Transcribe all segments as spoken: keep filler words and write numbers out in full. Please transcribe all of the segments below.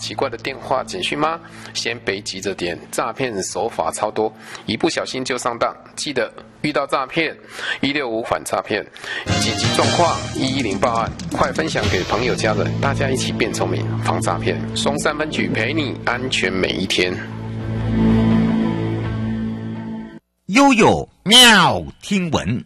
奇怪的电话简讯吗？先别急着点，诈骗手法超多，一不小心就上当。记得遇到诈骗，一六五反诈骗，紧急状况一一零报案，快分享给朋友家人，大家一起变聪明，防诈骗。松山分局陪你安全每一天。 悠悠妙听闻。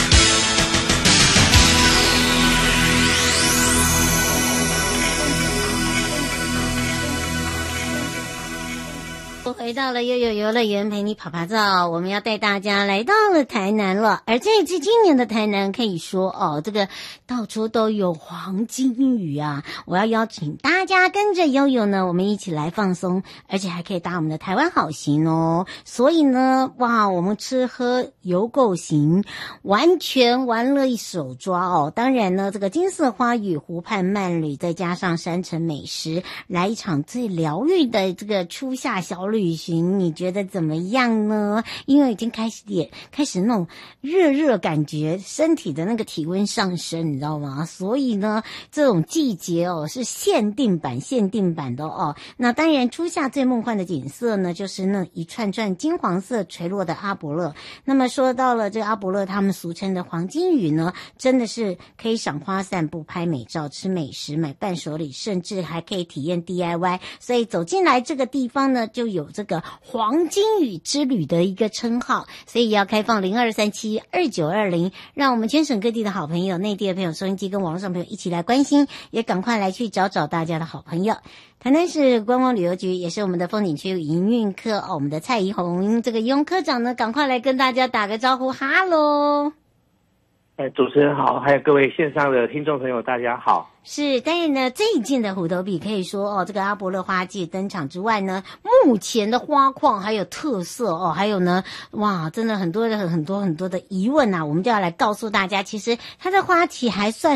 回到了悠悠游乐园陪你跑跑照，我们要带大家来到了台南了。而这一次今年的台南可以说哦，这个到处都有黄金雨啊！我要邀请大家跟着悠悠呢，我们一起来放松，而且还可以搭我们的台湾好行哦。所以呢，哇，我们吃喝游购行完全玩了一手抓哦。当然呢，这个金色花语、湖畔慢旅，再加上山城美食，来一场最疗愈的这个初夏小旅行，你觉得怎么样呢？因为已经开始点开始那种热热感觉，身体的那个体温上升，你知道吗？所以呢，这种季节哦是限定版限定版的哦。那当然，初夏最梦幻的景色呢，就是那一串串金黄色垂落的阿伯勒。那么说到了这个阿伯勒，他们俗称的黄金雨呢，真的是可以赏花散步、拍美照、吃美食、买伴手礼，甚至还可以体验 D I Y。所以走进来这个地方呢，就有这个黄金雨之旅的一个称号，所以要开放零二三七二九二零，让我们全省各地的好朋友、内地的朋友、收音机跟网络上朋友一起来关心，也赶快来去找找大家的好朋友。台南市观光旅游局也是我们的风景区营运科哦，我们的蔡宜红这个宜红科长呢，赶快来跟大家打个招呼，哈喽。 哎，主持人好，还有各位线上的听众朋友，大家好。 是，当然呢，这一届的虎头比可以说哦，这个阿伯勒花季登场之外呢，目前的花况还有特色哦，还有呢，哇，真的很多的很多很多的疑问啊，我们就要来告诉大家，其实它的花期还算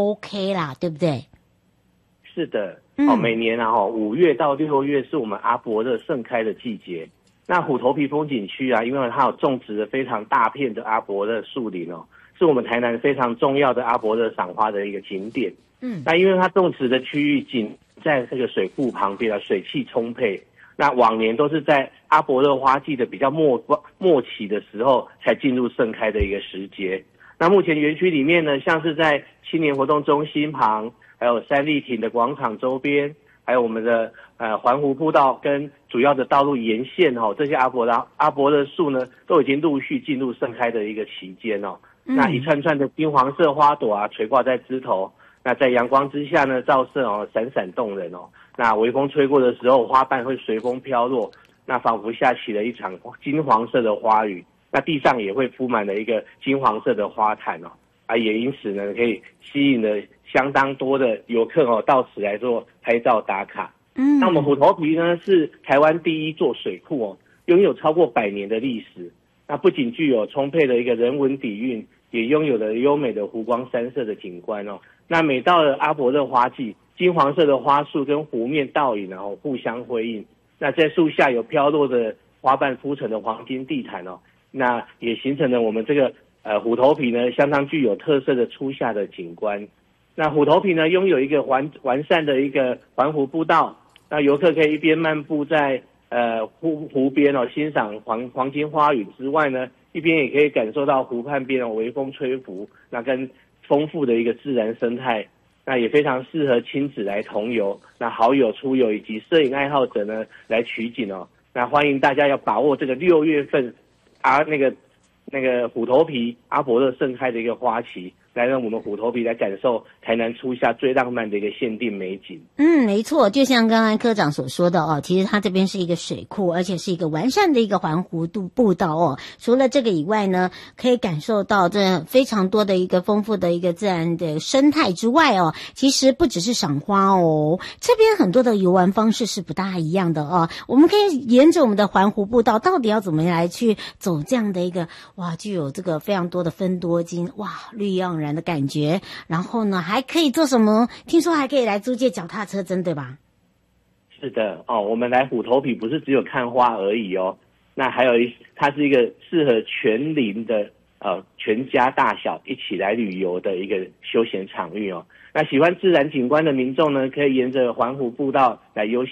OK 啦，对不对？ 是的， 嗯、 哦，每年啊，哦，五月到六月是我们阿伯勒盛开的季节。那虎头皮风景区啊，因为它有种植了非常大片的阿伯勒树林哦，是我们台南非常重要的阿伯勒赏花的一个景点。嗯，那因为它种植的区域仅在这个水库旁边啊，水汽充沛。那往年都是在阿伯勒花季的比较末末期的时候才进入盛开的一个时节。那目前园区里面呢，像是在青年活动中心旁，还有三立亭的广场周边，还有我们的呃环湖步道跟主要的道路沿线哦，这些阿伯拉阿伯勒树呢，都已经陆续进入盛开的一个期间哦。嗯、那一串串的金黄色花朵啊，垂挂在枝头。那在阳光之下呢，照射哦，闪闪动人哦。那微风吹过的时候，花瓣会随风飘落，那仿佛下起了一场金黄色的花雨。那地上也会铺满了一个金黄色的花毯哦，啊，也因此呢，可以吸引了相当多的游客哦，到此来做拍照打卡。嗯，那我们虎头皮呢，是台湾第一座水库哦，拥有超过百年的历史。那不仅具有充沛的一个人文底蕴，也拥有了优美的湖光山色的景观哦。那每到了阿伯勒花季，金黄色的花束跟湖面倒影然后互相辉映。那在树下有飘落的花瓣铺成的黄金地毯哦，那也形成了我们这个呃虎头皮呢相当具有特色的初夏的景观。那虎头皮呢拥有一个完完善的一个环湖步道，那游客可以一边漫步在呃湖湖边哦，欣赏黄黄金花雨之外呢，一边也可以感受到湖畔边哦微风吹拂，那跟丰富的一个自然生态，那也非常适合亲子来同游，那好友出游以及摄影爱好者呢来取景哦。那欢迎大家要把握这个六月份啊那个那个虎头皮阿伯勒盛开的一个花期，来让我们虎头皮来感受台南初夏最浪漫的一个限定美景。 嗯，没错，就像刚才科长所说的哦，其实它这边是一个水库，而且是一个完善的一个环湖度步道哦。除了这个以外呢，可以感受到这非常多的一个丰富的一个自然的生态之外哦，其实不只是赏花哦，这边很多的游玩方式是不大一样的哦。我们可以沿着我们的环湖步道，到底要怎么来去走这样的一个哇，具有这个非常多的芬多精，哇，绿意盎然的感觉。然后呢，还可以做什么？听说还可以来租借脚踏车，真对吧？ 是的哦，我们来虎头皮不是只有看花而已哦，那还有一，它是一个适合全龄的呃全家大小一起来旅游的一个休闲场域哦。那喜欢自然景观的民众呢，可以沿着环湖步道来悠